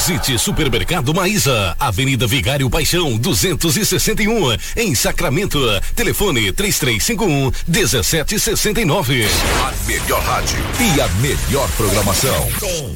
Visite Supermercado Maísa, Avenida Vigário Paixão, 261, em Sacramento. Telefone 3351-1769. A melhor rádio e a melhor programação.